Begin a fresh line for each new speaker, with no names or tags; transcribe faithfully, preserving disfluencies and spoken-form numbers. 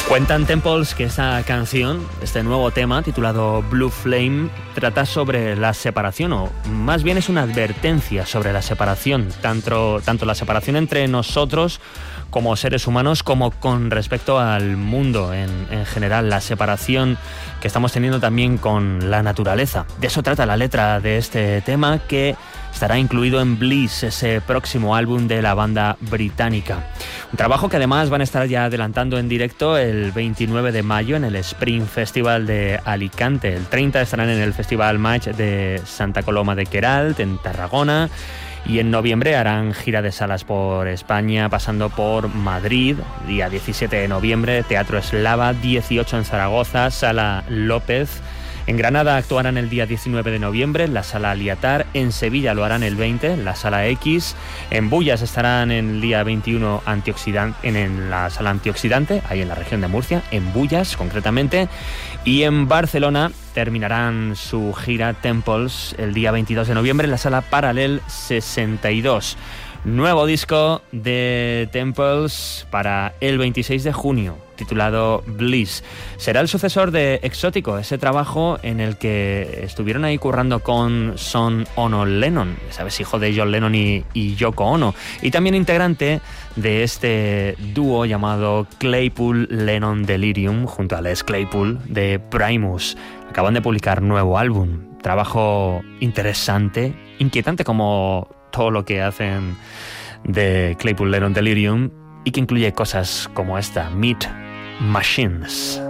Cuentan Temples que esta canción, este nuevo tema titulado Blue Flame, trata sobre la separación, o más bien es una advertencia sobre la separación, tanto, tanto la separación entre nosotros como seres humanos, como con respecto al mundo en, en general, la separación que estamos teniendo también con la naturaleza. De eso trata la letra de este tema, que estará incluido en Bliss, ese próximo álbum de la banda británica. Un trabajo que además van a estar ya adelantando en directo el veintinueve de mayo en el Spring Festival de Alicante. El treinta estarán en el Festival Match de Santa Coloma de Queralt, en Tarragona. Y en noviembre harán gira de salas por España, pasando por Madrid, día diecisiete de noviembre, Teatro Eslava, dieciocho en Zaragoza, Sala López. En Granada actuarán el día diecinueve de noviembre en la Sala Aliatar, en Sevilla lo harán el veinte en la Sala X, en Bullas estarán el día veintiuno antioxidante, en, en la Sala Antioxidante, ahí en la región de Murcia, en Bullas concretamente, y en Barcelona terminarán su gira Temples el día veintidós de noviembre en la Sala Paralel sesenta y dos. Nuevo disco de Temples para el veintiséis de junio, titulado Bliss. Será el sucesor de Exótico, ese trabajo en el que estuvieron ahí currando con Son Ono Lennon, ¿sabes? Hijo de John Lennon y, y Yoko Ono, y también integrante de este dúo llamado Claypool Lennon Delirium, junto a Les Claypool de Primus. Acaban de publicar nuevo álbum, trabajo interesante, inquietante como todo lo que hacen de Claypool Lennon Delirium, y que incluye cosas como esta, Meat Machines.